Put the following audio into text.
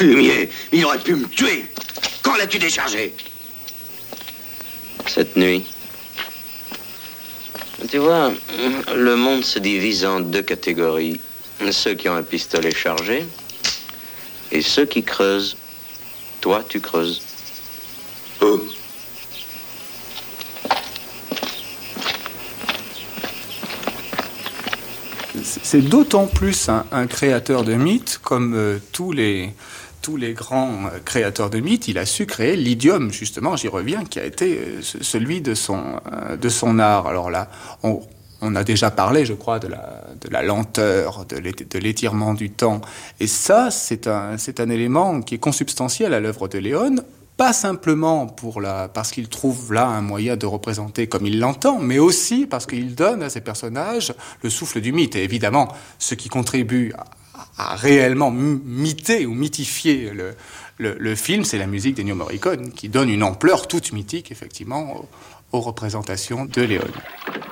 fumier, il aurait pu me tuer. Quand l'as-tu déchargé? Cette nuit. Tu vois, le monde se divise en deux catégories. Ceux qui ont un pistolet chargé et ceux qui creusent. Toi, tu creuses. Où? C'est d'autant plus un créateur de mythes, comme tous les grands créateurs de mythes, il a su créer l'idiome, justement, j'y reviens, qui a été celui de son art. Alors là, on a déjà parlé, je crois, de la lenteur, de l'étirement du temps. Et ça, c'est un élément qui est consubstantiel à l'œuvre de Léon, pas simplement parce qu'il trouve là un moyen de représenter comme il l'entend, mais aussi parce qu'il donne à ses personnages le souffle du mythe. Et évidemment, ce qui contribue à réellement myther ou mythifier le film, c'est la musique d'Ennio Morricone, qui donne une ampleur toute mythique, effectivement, aux représentations de Léon.